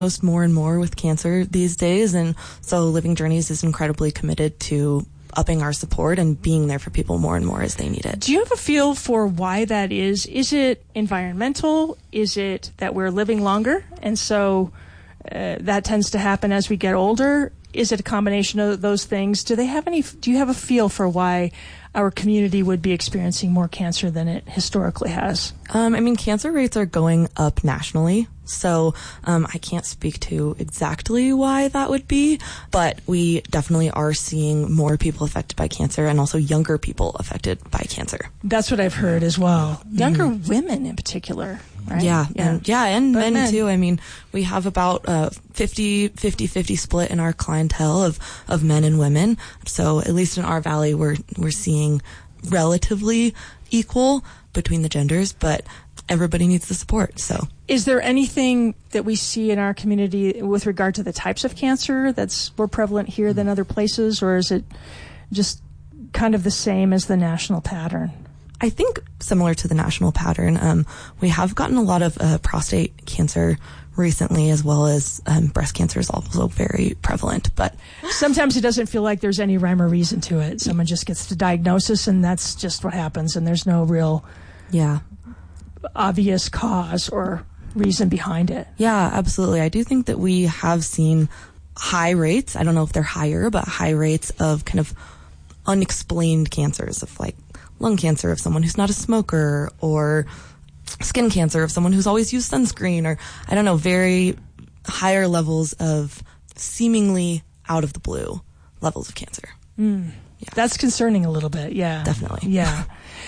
more and more with cancer these days, and so Living Journeys is incredibly committed to upping our support and being there for people more and more as they need it. Do you have a feel for why that is? Is it environmental? Is it that we're living longer, and so that tends to happen as we get older? Is it a combination of those things? Do you have a feel for why our community would be experiencing more cancer than it historically has? Cancer rates are going up nationally, so I can't speak to exactly why that would be, but we definitely are seeing more people affected by cancer and also younger people affected by cancer. That's what I've heard as well. Younger women in particular, right? Yeah. And men too. We have about 50 split in our clientele of men and women. So at least in our valley, we're seeing relatively equal between the genders, but everybody needs the support. So, is there anything that we see in our community with regard to the types of cancer that's more prevalent here than other places, or is it just kind of the same as the national pattern? I think similar to the national pattern. We have gotten a lot of prostate cancer recently, as well as breast cancer is also very prevalent. But sometimes it doesn't feel like there's any rhyme or reason to it. Someone just gets the diagnosis, and that's just what happens, and there's no real obvious cause or reason behind it. Yeah, absolutely. I do think that we have seen high rates. I don't know if they're higher, but high rates of kind of unexplained cancers, of like lung cancer of someone who's not a smoker, or skin cancer of someone who's always used sunscreen, or I don't know, very higher levels of seemingly out of the blue levels of cancer. Yeah. That's concerning a little bit. Yeah, definitely. Yeah.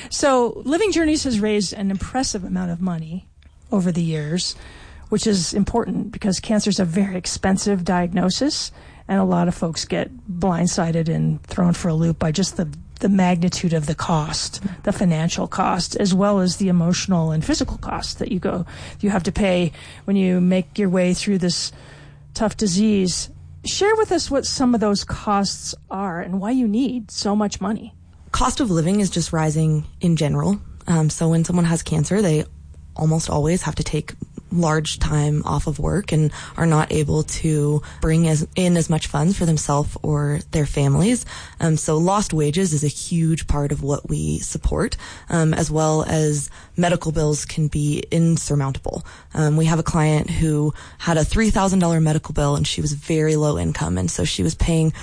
So Living Journeys has raised an impressive amount of money over the years, which is important because cancer is a very expensive diagnosis, and a lot of folks get blindsided and thrown for a loop by just the magnitude of the cost, the financial cost, as well as the emotional and physical cost that you have to pay when you make your way through this tough disease. Share with us what some of those costs are and why you need so much money. Cost of living is just rising in general. So when someone has cancer, they almost always have to take large time off of work and are not able to bring in as much funds for themselves or their families. So lost wages is a huge part of what we support, as well as medical bills can be insurmountable. We have a client who had a $3,000 medical bill, and she was very low income, and so she was paying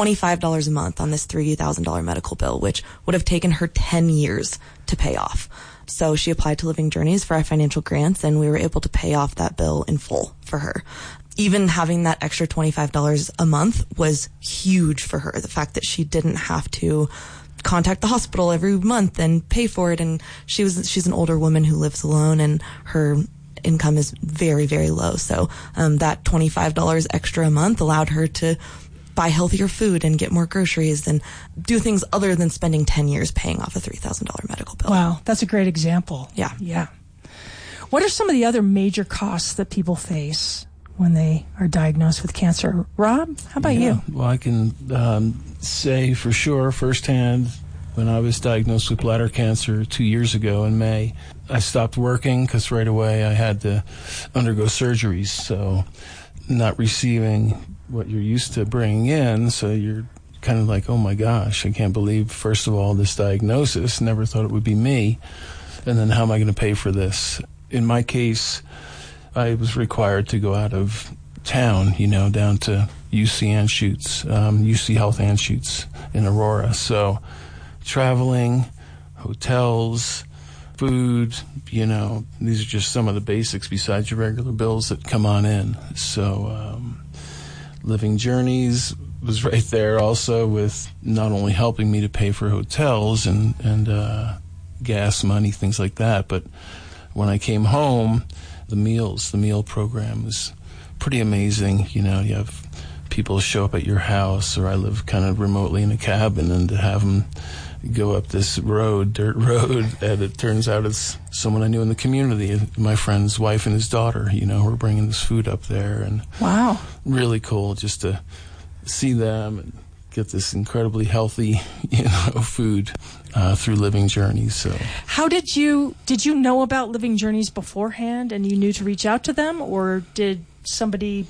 $25 a month on this $3,000 medical bill, which would have taken her 10 years to pay off. So she applied to Living Journeys for our financial grants, and we were able to pay off that bill in full for her. Even having that extra $25 a month was huge for her. The fact that she didn't have to contact the hospital every month and pay for it. And she's an older woman who lives alone, and her income is very, very low. So that $25 extra a month allowed her to buy healthier food and get more groceries and do things other than spending 10 years paying off a $3,000 medical bill. Wow, that's a great example. Yeah. What are some of the other major costs that people face when they are diagnosed with cancer? Rob, how about you? Well, I can say for sure firsthand, when I was diagnosed with bladder cancer 2 years ago in May, I stopped working because right away I had to undergo surgeries. So not receiving what you're used to bringing in, so you're kind of like, oh my gosh, I can't believe, first of all, this diagnosis. Never thought it would be me. And then how am I going to pay for this? In my case, I was required to go out of town, down to UC Anschutz, UC Health Anschutz in Aurora. So traveling, hotels, food, these are just some of the basics besides your regular bills that come on in. So Living Journeys was right there also with not only helping me to pay for hotels and gas money, things like that, but when I came home, the meal program was pretty amazing. You have people show up at your house, or I live kind of remotely in a cabin, and to have them go up this dirt road, and it turns out it's someone I knew in the community, my friend's wife and his daughter, who are bringing this food up there. And wow, really cool just to see them and get this incredibly healthy, food through Living Journeys. So, how did you know about Living Journeys beforehand, and you knew to reach out to them, or did somebody